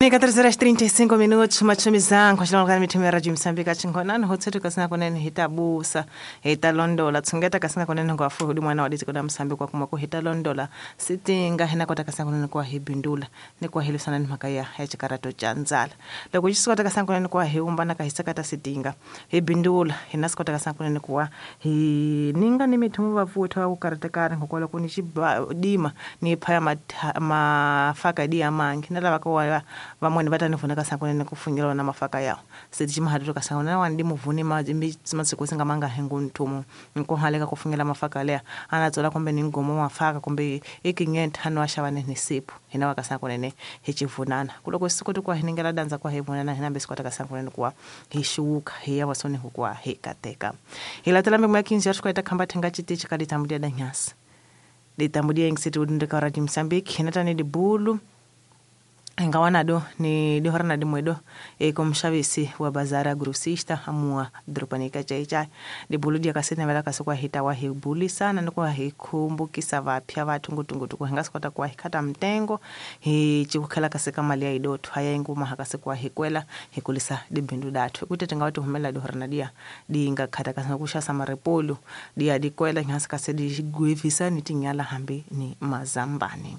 14 horas 35 minutos machumizangu achilonga mitimi ya Radio Msambika chinkonani hotsetu kasina kunene hitabusa hitalondola tsungeta kasina kunene kwa fuhudi mwana waditi kuna Msambika kwa kumako hitalondola sitinga hina kota kasina kunene kwa hibindula ni kwa hili sana ni makaya ya chikarato chanzala lako jisu kota kasina kunene kwa hiumba na kahisakata sitinga hibindula hinasi kota kasina kunene kwa hininga ni mitumu wavuto wa ukaratekari kwa kuni dima ni paya mafaka dia mangi nala wakawa vamweni vatanifuneka sankunene kufunyira na mafaka yao sitichima hatutoka sankunene wandi muvuni masiku singa manga hengu ntumu nkuhaleka kufunyira mafaka lea anatola kumbe ni ngomo mafaka kumbe ikingenta hanu ashawane ni sipu hina waka sankunene hichivunana kuloko siku tukwa hiningela danza kwa hivunana hina mbesi kwa taka sankunene kwa hishuuka hiya wasoni hukwa hikateka hila talambe mwakinzi yatuka itakamba tenga chitichi kaditambudia danyasi ditambudia ingisiti udundika Radio Msambiki hinatani di bulu Ngawanado ni dihorana di mwedo kumshavisi wa bazara grosista amua dropanika chai di buludia kasene vela kasukwa hita wa hibuli sana nikuwa hikumbukisa vapya vatungutungu tukuhenga sikota kwa hikata mtengo chikukela kasika malia idotu haya inguma hakasikwa hikwela hikulisa di bindu datu kutetenga watu humela dihorana dia di inga kata kasana kusha samarepolu dia di kwela ngasi kasedi guivisa nitinyala hambi ni mazambani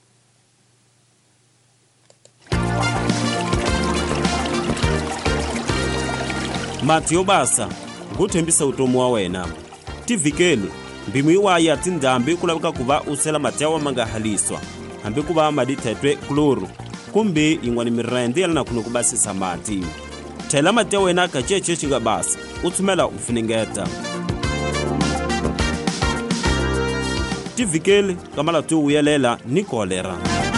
Matio basa nguthembisa utomo wa wena tivikeli mbimwi wa ya tindambi kulabika kuba usela matewa mangahaliswa hambi kuba madithetwe kloro kumbe ingwani mirende yalina kuno kubasi samati thela matewa wena kacheche chinga basa uthumela ufuningeta tivikeli kamala tu uyelela ni kolera